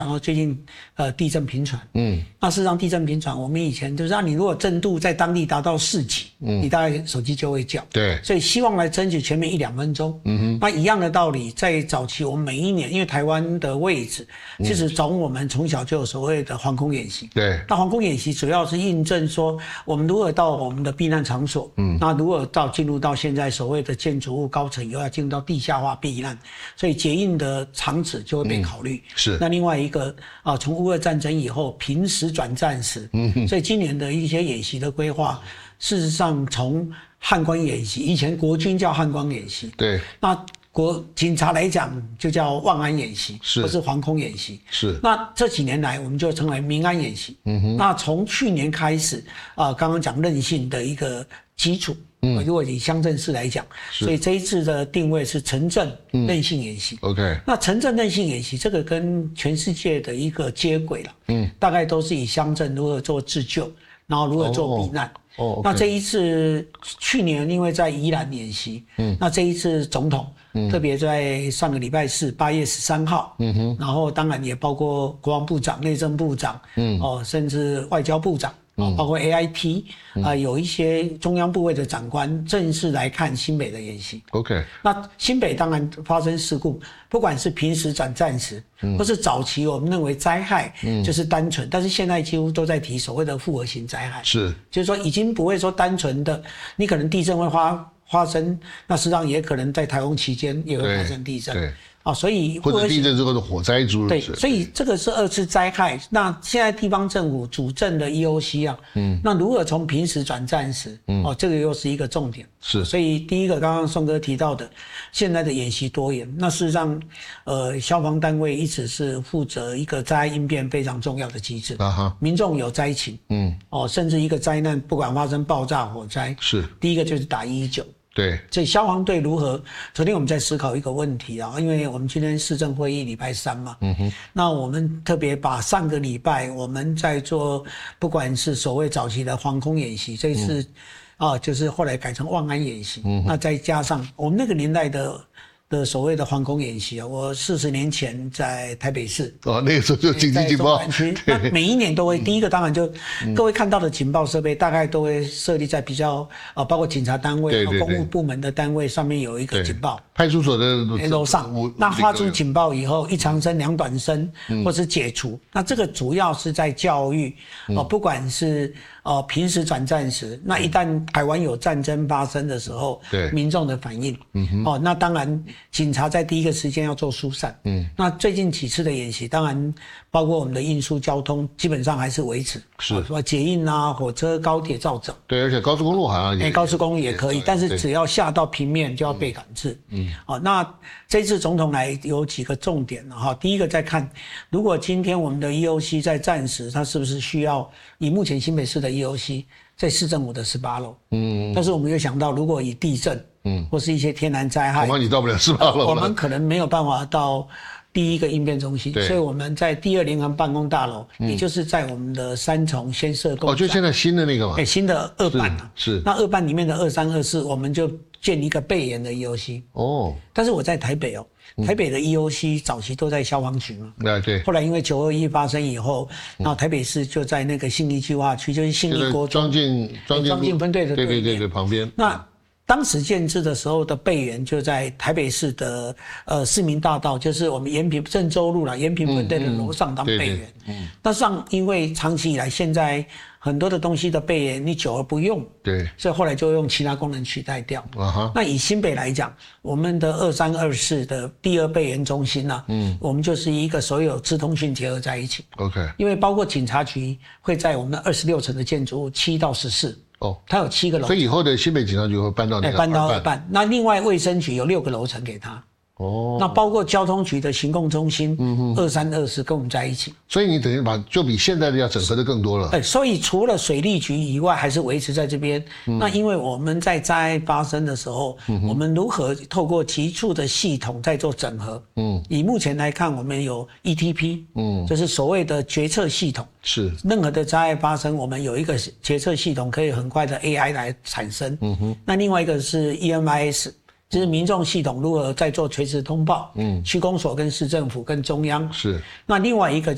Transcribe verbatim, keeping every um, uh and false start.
然后最近呃地震频传， 嗯， 那事实上地震频传，我们以前就是让你如果震度在当地达到四级，嗯，你大概手机就会叫， 对， 所以希望来争取前面一两分钟，嗯哼，那一样的道理，在早期我们每一年，因为台湾的位置，其实从我们从小就有所谓的防空演习， 对， 那防空演习主要是印证说，我们如何到我们的避难场所，嗯，那如果到进入到现在所谓的建筑物高层以后要进入到地下化避难，所以结印的场址就会被考虑， 嗯、是， 那另外一个啊，从乌俄战争以后，平时转战时，嗯，所以今年的一些演习的规划，事实上从汉光演习，以前国军叫汉光演习， 对， 那国警察来讲就叫万安演习， 是， 或是防空演习， 是。 那这几年来，我们就称为民安演习。嗯哼。那从去年开始啊、呃，刚刚讲韧性的一个基础。嗯，如果以乡镇市来讲，所以这一次的定位是城镇韧性演习。 嗯、OK， 那城镇韧性演习这个跟全世界的一个接轨了。嗯，大概都是以乡镇如何做自救，然后如何做避难。哦， oh, okay. 那这一次去年因为在宜兰演习，嗯，那这一次总统、嗯、特别在上个礼拜四八月十三号，嗯哼，然后当然也包括国防部长、内政部长，嗯，哦，甚至外交部长。嗯、包括 A I T 啊、呃，有一些中央部位的长官正式来看新北的演习。 OK， 那新北当然发生事故，不管是平时转战时，嗯、或是早期我们认为灾害就是单纯，嗯、但是现在几乎都在提所谓的复合型灾害， 是， 就是说已经不会说单纯的，你可能地震会发发生，那实际上也可能在台风期间也会发生地震。 对。 啊，所以或者地震之后的火灾诸如此类。 对，所以这个是二次灾害。那现在地方政府主政的 E O C 啊，嗯，那如何从平时转战时，嗯，哦，这个又是一个重点。 是， 所以第一个刚刚宋哥提到的，现在的演习多元，那事实上，呃，消防单位一直是负责一个灾害应变非常重要的机制。啊哈，民众有灾情，嗯，哦，甚至一个灾难，不管发生爆炸、火灾， 是， 第一个就是打一一九。 对， 所以消防队如何？昨天我们在思考一个问题啊，因为我们今天市政会议礼拜三嘛，嗯哼，那我们特别把上个礼拜我们在做，不管是所谓早期的防空演习，这次、嗯、啊，就是后来改成万安演习，嗯，那再加上我们那个年代的。的所谓的防空演习啊，我四十年前在台北市哦，那个时候就紧急警报， 那每一年都会，第一个当然就、嗯、各位看到的警报设备大概都会设立在比较呃，包括警察单位、公务部门的单位上面有一个警报， 派出所的楼上，那发出警报以后，一长声、两短声，嗯、或是解除，那这个主要是在教育哦、呃，不管是。哦，平时转战时，那一旦台湾有战争发生的时候， 对民众的反应，嗯哼，哦，那当然警察在第一个时间要做疏散，嗯，那最近几次的演习，当然包括我们的运输交通，基本上还是维持， 是说捷运啊、火车、高铁照整， 对，而且高速公路好像也， 欸、高速公路也可以，但是只要下到平面就要被赶制，嗯，哦，那这次总统来有几个重点哈，第一个在看，如果今天我们的 E O C 在战时，它是不是需要以目前新北市的 E O C 在市政府的十八楼，嗯，但是我们又想到，如果以地震，嗯，或是一些天然灾害， 恐怕你到不了十八楼， 我们可能没有办法到第一个应变中心，所以我们在第二联航办公大楼，嗯、也就是在我们的三重先设工， 哦，就现在新的那个嘛， 哎，新的二办啊， 是，是那二办里面的二三二四，我们就建一个备研的 E O C， 哦，但是我在台北哦。台北的 E O C 早期都在消防局嘛， 嗯、对。 后来因为九二一发生以后，然后台北市就在那个信义计划区，就是信义国中庄敬庄敬分队的对对对对旁边。 那当时建制的时候的备员就在台北市的呃市民大道，就是我们延平郑州路啦，延平分队的楼上当备员。嗯，嗯那上因为长期以来现在。很多的东西的备员你久而不用， 对， 所以后来就用其他功能取代掉。啊哈，那以新北来讲，我们的二三二四的第二备员中心啊，嗯，我们就是一个所有资通讯结合在一起。 OK， 因为包括警察局会在我们的二十六层的建筑物七到十四。哦，它有七个楼层， 所以以后的新北警察局会搬到那个搬到二办。那另外卫生局有六个楼层给他。哦，那包括交通局的行控中心，嗯二三二四跟我们在一起， 所以你等于把就比现在的要整合的更多了。 对，所以除了水利局以外，还是维持在这边。嗯、那因为我们在灾害发生的时候，嗯、我们如何透过急促的系统在做整合？嗯，以目前来看，我们有 E T P， 嗯，就是所谓的决策系统。 是， 任何的灾害发生，我们有一个决策系统可以很快的 A I 来产生。嗯哼，那另外一个是 E M I S。就是民众系统如何在做垂直通报，嗯，区公所跟市政府跟中央是， 那另外一个